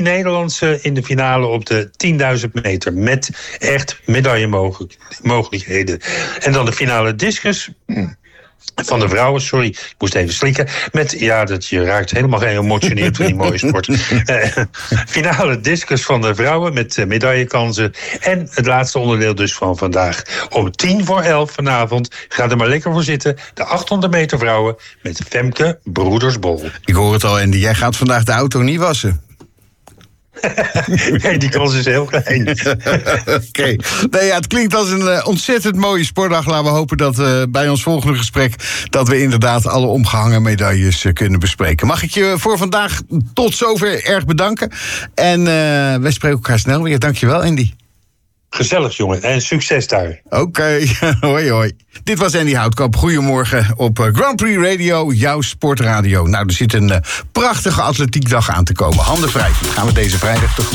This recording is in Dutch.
Nederlandse in de finale op de 10.000 meter. Met echt medaillemogelijkheden. En dan de finale discus van de vrouwen, sorry, ik moest even slikken. Je raakt helemaal geëmotioneerd van die mooie sport. Finale discus van de vrouwen met medaillekansen. En het laatste onderdeel dus van vandaag. Om 10:45 vanavond, ga er maar lekker voor zitten. De 800 meter vrouwen met Femke Broedersbol. Ik hoor het al, Andy, jij gaat vandaag de auto niet wassen. Nee, die kans is heel klein. Oké. Nee, ja, het klinkt als een ontzettend mooie sportdag. Laten we hopen dat bij ons volgende gesprek dat we inderdaad alle omgehangen medailles kunnen bespreken. Mag ik je voor vandaag tot zover erg bedanken. En wij spreken elkaar snel weer. Dankjewel, Andy. Gezellig, jongen. En succes daar. Oké. Hoi, hoi. Dit was Andy Houtkamp. Goedemorgen op Grand Prix Radio, jouw sportradio. Nou, er zit een prachtige atletiekdag aan te komen. Handen vrij. Gaan we deze vrijdag toch